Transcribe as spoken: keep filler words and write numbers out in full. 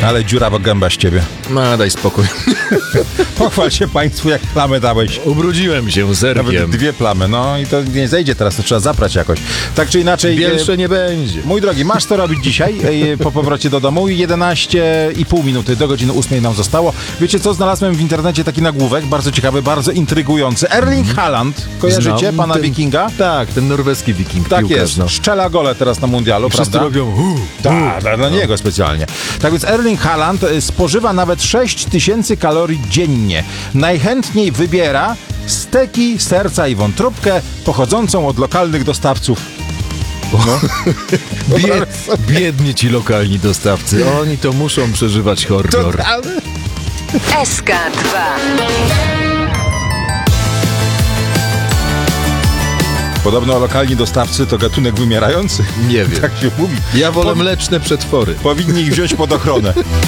Ale dziurawa gęba z ciebie. No, daj spokój. Pochwal się państwu, jak plamę dałeś. Ubrudziłem się Nawet zerkiem. dwie plamy, no i to nie zejdzie teraz, to trzeba zaprać jakoś. Tak czy inaczej... Większe nie będzie. Mój drogi, masz co robić dzisiaj e, po powrocie do domu. jedenaście i pół minuty do godziny ósmej nam zostało. Wiecie co, znalazłem w internecie taki nagłówek, bardzo ciekawy, bardzo intrygujący. Erling Haaland, kojarzycie Znam pana ten- wikinga? Tak, ten norweski wiking. Tak piłkarz, jest, no. szczela gole teraz na mundialu, Wszyscy prawda? robią hu, Tak, dla dla niego specjalnie. Tak więc Erling Haaland e, spożywa nawet sześć tysięcy kalorii dziennie. Najchętniej wybiera steki, serca i wątróbkę pochodzącą od lokalnych dostawców. No. Bied, biedni ci lokalni dostawcy. Oni to muszą przeżywać horror. S K dwa. Podobno lokalni dostawcy to gatunek wymierający. Nie wiem. Tak się mówi. Ja wolę Powi- mleczne przetwory. Powinni ich wziąć pod ochronę.